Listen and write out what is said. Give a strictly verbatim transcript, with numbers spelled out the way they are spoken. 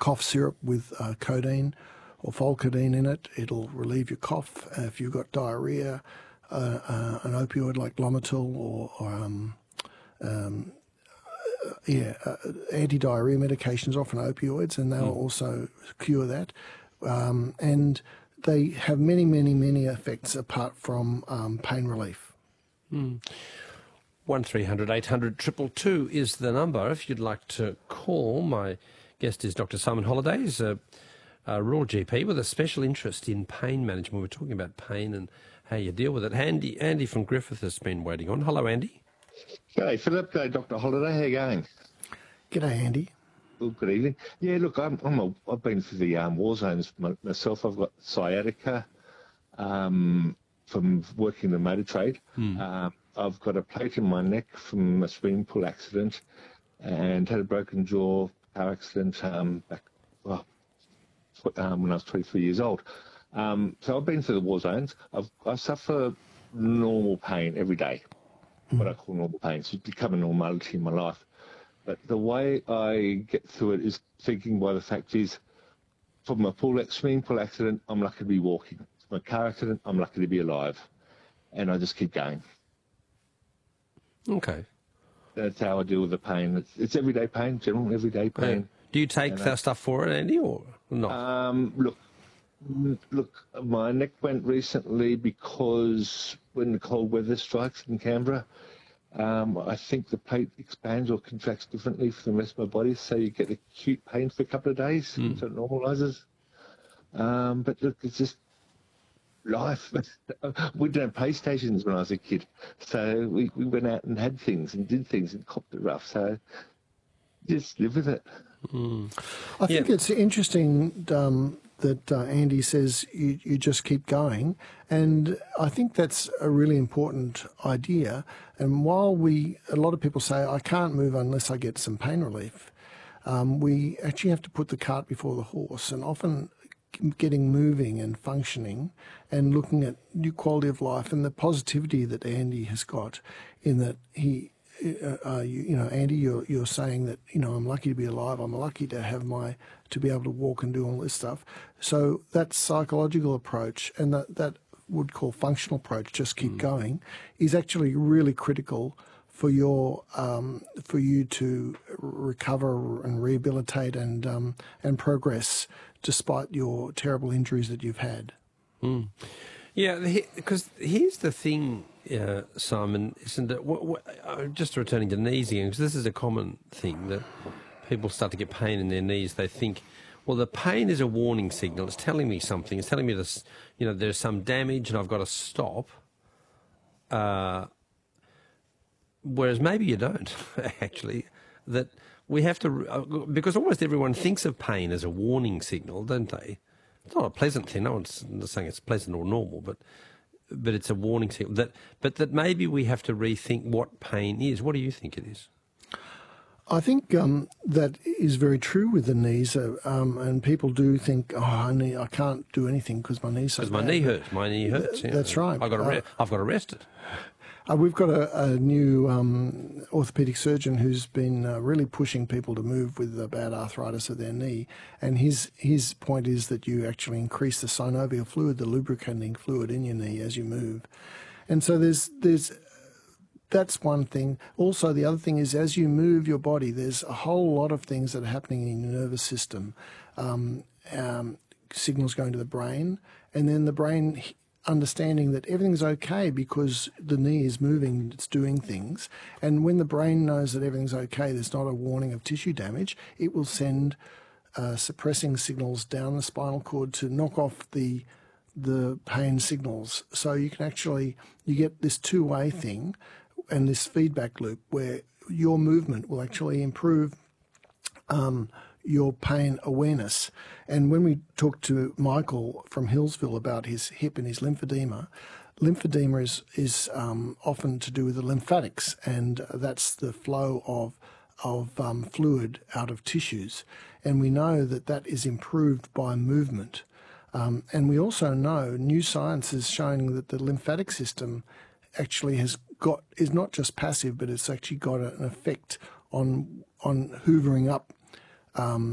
cough syrup with uh, codeine or Volcodeine in it. It'll relieve your cough. Uh, if you've got diarrhea, uh, uh, an opioid like Lomotil or, or um, um, uh, yeah, uh, anti-diarrhea medications, often opioids, and they'll mm. also cure that. Um, and they have many, many, many effects apart from um, pain relief. Mm. one three hundred eight hundred two two two is the number if you'd like to call. My guest is Doctor Simon Holliday. He's a, a rural G P with a special interest in pain management. We're talking about pain and how you deal with it. Andy, Andy from Griffith has been waiting on. Hello, Andy. Hey, Philip. Hey, Doctor Holliday. How you going? G'day, Andy. Well, good evening. Yeah, look, I'm, I'm a, I've been through the um, war zones myself. I've got sciatica um, from working the motor trade. Hmm. Um, I've got a plate in my neck from a swimming pool accident and had a broken jaw car accident um, back well, um, when I was twenty-three years old. Um, so I've been through the war zones. I've, I suffer normal pain every day, mm. what I call normal pain. So it's become a normality in my life. But the way I get through it is thinking by the fact is, from a pool, swimming pool accident, I'm lucky to be walking. From a car accident, I'm lucky to be alive. And I just keep going. Okay. That's how I deal with the pain. It's, it's everyday pain, general everyday pain. Yeah. Do you take and, uh, that stuff for it, Andy, or not? Um, look, look, my neck went recently because when the cold weather strikes in Canberra, um, I think the plate expands or contracts differently for the rest of my body, so you get acute pain for a couple of days mm. until it normalises. Um, but look, it's just life. We didn't have PlayStations when I was a kid, so we, we went out and had things and did things and copped it rough, so just live with it. Mm. I think yeah. it's interesting um, that uh, Andy says you, you just keep going, and I think that's a really important idea. And while we, a lot of people say, I can't move unless I get some pain relief, um, we actually have to put the cart before the horse, and often getting moving and functioning and looking at new quality of life and the positivity that Andy has got in that he Uh, uh, you, you know, Andy, you're you're saying that, you know, I'm lucky to be alive. I'm lucky to have my to be able to walk and do all this stuff. So that psychological approach and that that would call functional approach, just keep mm. going, is actually really critical for your um, for you to recover and rehabilitate and um, and progress despite your terrible injuries that you've had. Mm. Yeah, because here's the thing, uh, Simon, isn't it? What, what, uh, just returning to knees again, because this is a common thing that people start to get pain in their knees. They think, well, the pain is a warning signal. It's telling me something. It's telling me this, you know, there's some damage and I've got to stop. Uh, whereas maybe you don't, actually. That we have to, uh, because almost everyone thinks of pain as a warning signal, don't they? It's not a pleasant thing. No one's saying it's pleasant or normal, but but it's a warning signal. That, but that maybe we have to rethink what pain is. What do you think it is? I think um, that is very true with the knees, uh, um, and people do think, oh, I, need, I can't do anything because my knee's so bad. Because my knee hurts. My knee hurts. Th- that's yeah. right. I got arre- uh, I've got arrested. Uh, we've got a, a new um, orthopaedic surgeon who's been uh, really pushing people to move with uh, bad arthritis of their knee, and his his point is that you actually increase the synovial fluid, the lubricating fluid in your knee as you move, and so there's there's that's one thing. Also, the other thing is as you move your body, there's a whole lot of things that are happening in your nervous system, um, um, signals going to the brain, and then the brain understanding that everything's okay because the knee is moving, it's doing things. And when the brain knows that everything's okay, there's not a warning of tissue damage, it will send uh, suppressing signals down the spinal cord to knock off the the pain signals. So you can actually, you get this two-way thing and this feedback loop where your movement will actually improve um, your pain awareness. And when we talked to Michael from Hillsville about his hip and his lymphedema, lymphedema is, is um, often to do with the lymphatics, and that's the flow of, of um, fluid out of tissues. And we know that that is improved by movement. Um, and we also know new science is showing that the lymphatic system actually has got, is not just passive, but it's actually got an effect on, on hoovering up um,